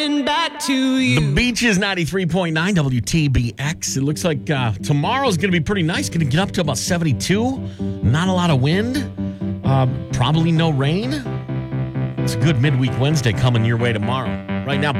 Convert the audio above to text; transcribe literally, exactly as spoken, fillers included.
Back to you. The Beach is ninety-three point nine W T B X. It looks like uh, tomorrow's going to be pretty nice. Going to get up to about seventy-two. Not a lot of wind. Uh, probably no rain. It's a good midweek Wednesday coming your way tomorrow. Right now,